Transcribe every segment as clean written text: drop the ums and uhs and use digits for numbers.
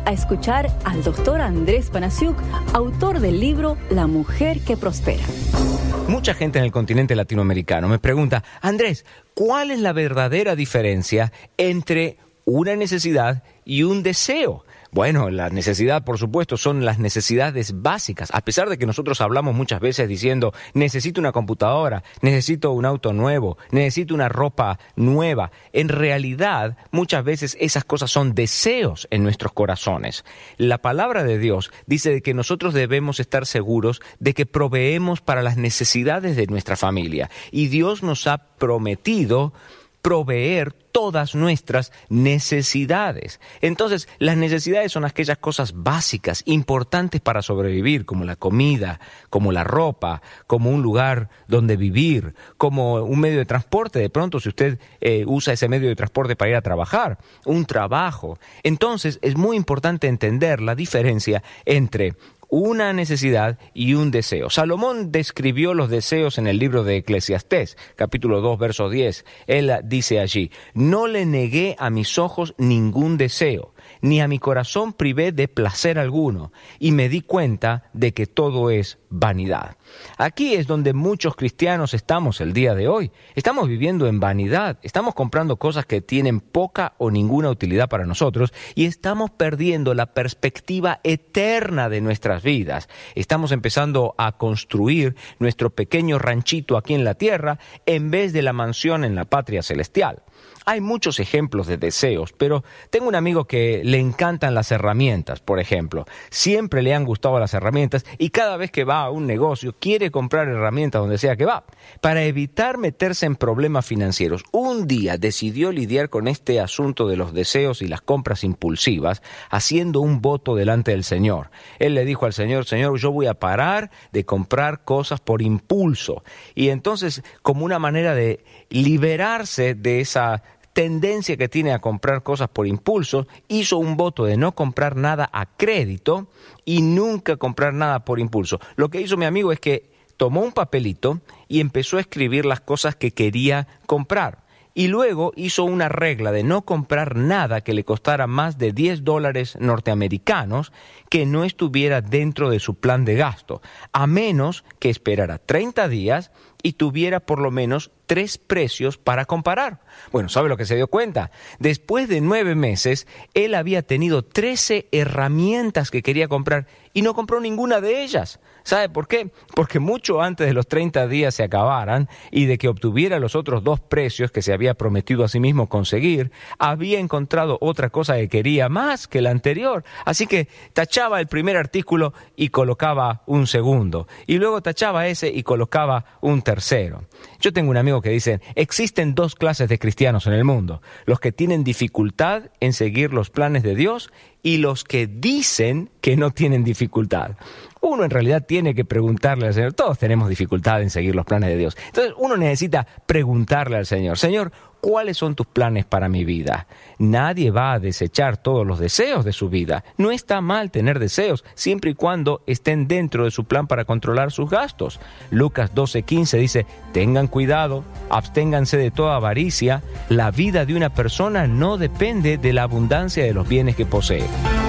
a escuchar al Dr. Andrés Panasiuk, autor del libro La mujer que prospera. Mucha gente en el continente latinoamericano me pregunta, Andrés, ¿cuál es la verdadera diferencia entre una necesidad y un deseo? Bueno, la necesidad, por supuesto, son las necesidades básicas. A pesar de que nosotros hablamos muchas veces diciendo, necesito una computadora, necesito un auto nuevo, necesito una ropa nueva. En realidad, muchas veces esas cosas son deseos en nuestros corazones. La palabra de Dios dice que nosotros debemos estar seguros de que proveemos para las necesidades de nuestra familia. Y Dios nos ha prometido proveer todas nuestras necesidades. Entonces, las necesidades son aquellas cosas básicas, importantes para sobrevivir, como la comida, como la ropa, como un lugar donde vivir, como un medio de transporte. De pronto, si usted usa ese medio de transporte para ir a trabajar, un trabajo. Entonces, es muy importante entender la diferencia entre una necesidad y un deseo. Salomón describió los deseos en el libro de Eclesiastés, capítulo 2, verso 10. Él dice allí, no le negué a mis ojos ningún deseo, ni a mi corazón privé de placer alguno, y me di cuenta de que todo es vanidad. Aquí es donde muchos cristianos estamos el día de hoy. Estamos viviendo en vanidad, estamos comprando cosas que tienen poca o ninguna utilidad para nosotros y estamos perdiendo la perspectiva eterna de nuestras vidas. Estamos empezando a construir nuestro pequeño ranchito aquí en la tierra en vez de la mansión en la patria celestial. Hay muchos ejemplos de deseos, pero tengo un amigo que le encantan las herramientas, por ejemplo. Siempre le han gustado las herramientas y cada vez que va a un negocio quiere comprar herramientas donde sea que va. Para evitar meterse en problemas financieros, un día decidió lidiar con este asunto de los deseos y las compras impulsivas, haciendo un voto delante del Señor. Él le dijo al Señor, Señor, yo voy a parar de comprar cosas por impulso. Y entonces, como una manera de liberarse de esa tendencia que tiene a comprar cosas por impulso, hizo un voto de no comprar nada a crédito y nunca comprar nada por impulso. Lo que hizo mi amigo es que tomó un papelito y empezó a escribir las cosas que quería comprar. Y luego hizo una regla de no comprar nada que le costara más de $10 norteamericanos que no estuviera dentro de su plan de gasto, a menos que esperara 30 días y tuviera por lo menos 3 precios para comparar. Bueno, ¿sabe lo que se dio cuenta? Después de 9 meses, él había tenido 13 herramientas que quería comprar y no compró ninguna de ellas. ¿Sabe por qué? Porque mucho antes de los 30 días se acabaran y de que obtuviera los otros 2 precios que se había prometido a sí mismo conseguir, había encontrado otra cosa que quería más que la anterior. Así que tachaba el primer artículo y colocaba un segundo. Y luego tachaba ese y colocaba un tercero. Yo tengo un amigo que dice, existen 2 clases de cristianos en el mundo. Los que tienen dificultad en seguir los planes de Dios y los que dicen que no tienen dificultad. Uno en realidad tiene que preguntarle al Señor, todos tenemos dificultad en seguir los planes de Dios. Entonces uno necesita preguntarle al Señor, Señor, ¿cuáles son tus planes para mi vida? Nadie va a desechar todos los deseos de su vida. No está mal tener deseos, siempre y cuando estén dentro de su plan para controlar sus gastos. Lucas 12:15 dice, tengan cuidado, absténganse de toda avaricia. La vida de una persona no depende de la abundancia de los bienes que posee.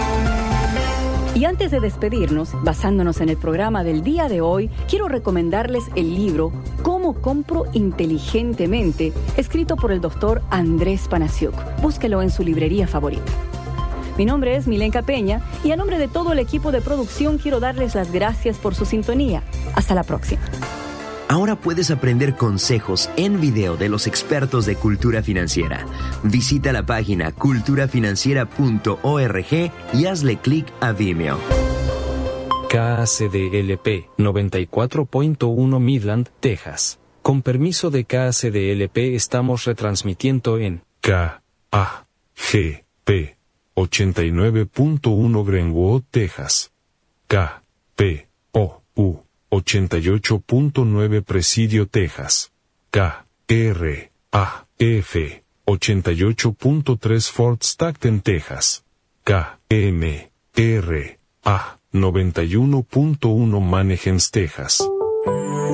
Y antes de despedirnos, basándonos en el programa del día de hoy, quiero recomendarles el libro ¿Cómo compro inteligentemente?, escrito por el Dr. Andrés Panasiuk. Búsquelo en su librería favorita. Mi nombre es Milenka Peña y a nombre de todo el equipo de producción quiero darles las gracias por su sintonía. Hasta la próxima. Ahora puedes aprender consejos en video de los expertos de cultura financiera. Visita la página culturafinanciera.org y hazle clic a Vimeo. KACDLP 94.1 Midland, Texas. Con permiso de KACDLP estamos retransmitiendo en KAGP 89.1 Greenwood, Texas. KPOU 88.9 Presidio, Texas. KRAF 88.3 Fort Stockton, Texas. KMRA 91.1 Manheim, Texas.